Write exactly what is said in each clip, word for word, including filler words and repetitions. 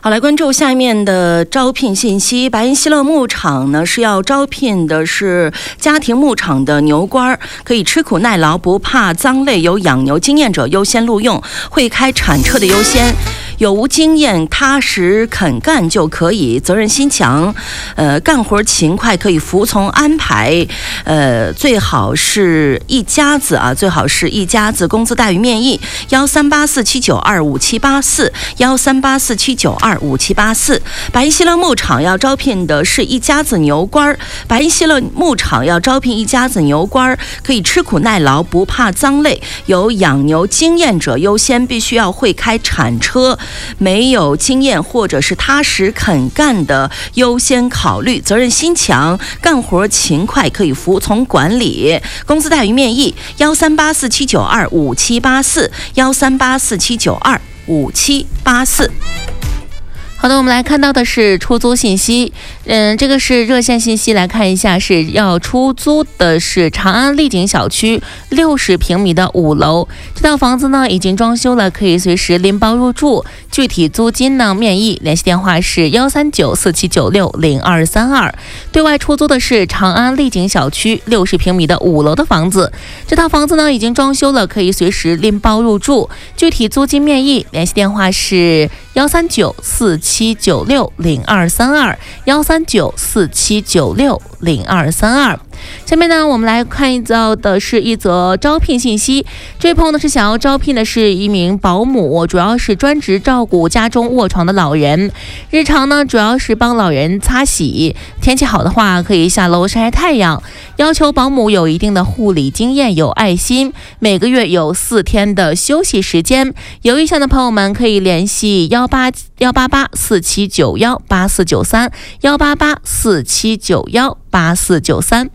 好，来关注下面的招聘信息。白银希乐牧场呢是要招聘的是家庭牧场的牛倌，可以吃苦耐劳，不怕脏累，有养牛经验者优先录用，会开铲车的优先。有无经验、踏实肯干就可以，责任心强，呃，干活勤快，可以服从安排，呃，最好是一家子啊，最好是一家子。工资待遇面议：幺三八四七九二五七八四，幺三八四七九二五七八四。白银希乐牧场要招聘的是一家子牛倌，白银希乐牧场要招聘一家子牛倌，可以吃苦耐劳，不怕脏累，有养牛经验者优先，必须要会开铲车。没有经验或者是踏实肯干的优先考虑，责任心强，干活勤快，可以服从管理。工资待遇面议：幺三八四七九二五七八四，幺三八四七九二五七八四。好的，我们来看到的是出租信息，嗯，这个是热线信息，来看一下，是要出租的是长安丽景小区六十平米的五楼，这套房子呢已经装修了，可以随时拎包入住，具体租金呢面议，联系电话是幺三九四七九六零二三二。对外出租的是长安丽景小区六十平米的五楼的房子，这套房子呢已经装修了，可以随时拎包入住，具体租金面议，联系电话是幺三九四七九六零二三二，幺三九四七九六零二三二。下面呢，我们来看到的是一则招聘信息。这位朋友呢是想要招聘的是一名保姆，主要是专职照顾家中卧床的老人，日常呢主要是帮老人擦洗，天气好的话可以下楼晒晒太阳。要求保姆有一定的护理经验，有爱心，每个月有四天的休息时间。有意向的朋友们可以联系幺八幺八八四七九幺八四九三，幺八八四七九幺八四九三。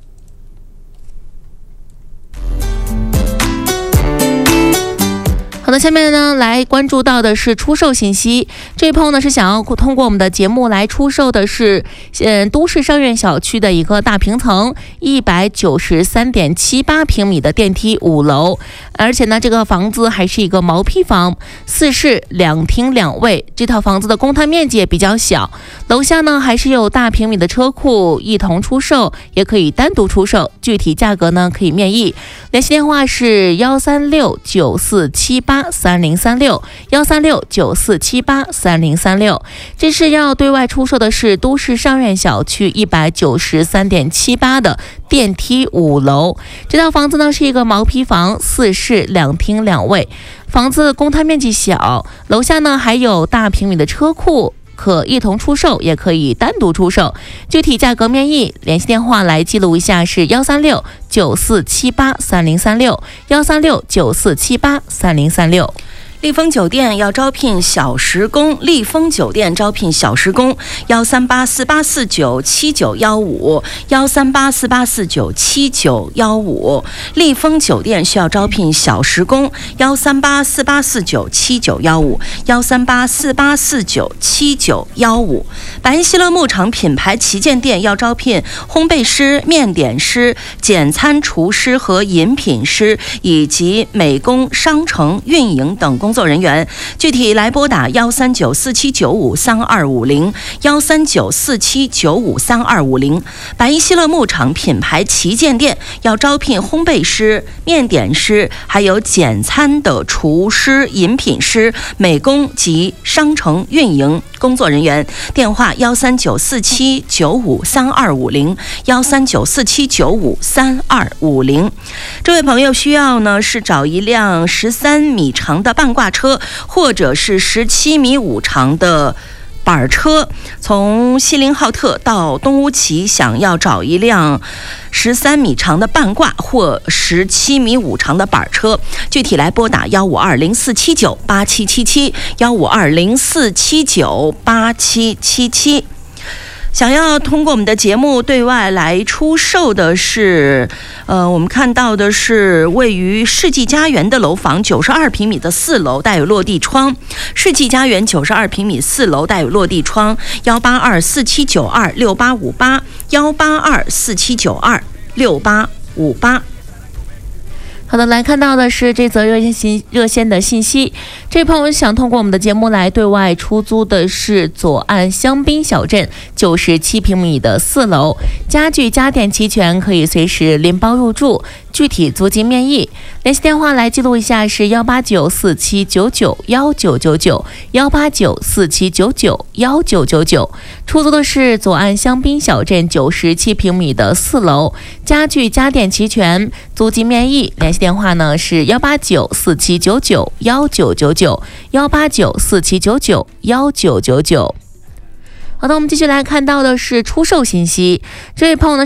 好的，下面呢来关注到的是出售信息。这位朋友呢是想要通过我们的节目来出售的是，嗯，都市商院小区的一个大平层，一百九十三点七八平米的电梯五楼，而且呢这个房子还是一个毛坯房，四室两厅两卫。这套房子的公摊面积也比较小，楼下呢还是有大平米的车库，一同出售，也可以单独出售，具体价格呢可以面议，联系电话是幺三六九四七八三零三六，幺三六九四七八三零三六。这是要对外出售的是都市商院小区一百九十三点七八的电梯五楼。这套房子呢是一个毛坯房，四室两厅两卫，房子公摊面积小，楼下呢还有大平米的车库，可一同出售，也可以单独出售，具体价格面议，联系电话来记录一下是幺三六九四七八三零三六，幺三六九四七八三零三六。丽丰酒店要招聘小时工，丽丰酒店招聘小时工，幺三八四八四九七九幺五，幺三八四八四九七九幺五。丽丰酒店需要招聘小时工，幺三八四八四九七九幺五，幺三八四八四九七九幺五。白银希乐牧场品牌旗舰店要招聘烘焙师、面点师、简餐厨师和饮品师，以及美工、商城、运营等工作人员，具体来拨打幺三九四七九五三二五零，幺三九四七九五三二五零。白银希乐牧场品牌旗舰店要招聘烘焙师、面点师，还有简餐的厨师、饮品师、美工及商城运营工作人员。电话幺三九四七九五三二五零，幺三九四七九五三二五零。这位朋友需要呢是找一辆十三米长的半挂车，或者是十七米五长的板车，从锡林浩特到东乌旗，想要找一辆十三米长的半挂或十七米五长的板车，具体来拨打幺五二零四七九八七七七，幺五二零四七九八七七七。想要通过我们的节目对外来出售的是，呃，我们看到的是位于世纪家园的楼房，九十二平米的四楼，带有落地窗。世纪家园九十二平米四楼带有落地窗，幺八二四七九二六八五八，幺八二四七九二六八五八。 好的，来看到的是这则热线信热线的信息。这位朋友想通过我们的节目来对外出租的是左岸香槟小镇九十七平米的四楼，家具家电齐全，可以随时拎包入住，具体租金面议。联系电话来记录一下是幺八九四七九九幺九九九幺八九四七九九幺九九九。出租的是左岸香槟小镇九十七平米的四楼，家具家电齐全，租金面议。联系电话呢是幺八九四七九九幺九九九幺八九四七九九幺九九九。好的，我们继续来看到的是出售信息。这位朋友呢